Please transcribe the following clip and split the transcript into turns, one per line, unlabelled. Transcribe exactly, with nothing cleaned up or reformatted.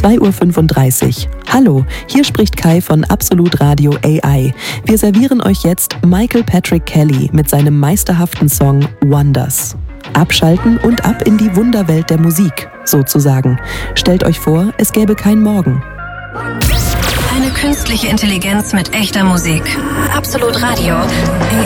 zwei Uhr fünfunddreißig. Hallo, hier spricht Kai von Absolut Radio A I. Wir servieren euch jetzt Michael Patrick Kelly mit seinem meisterhaften Song Wonders. Abschalten und ab in die Wunderwelt der Musik, sozusagen. Stellt euch vor, es gäbe kein Morgen.
Eine künstliche Intelligenz mit echter Musik. Absolut Radio A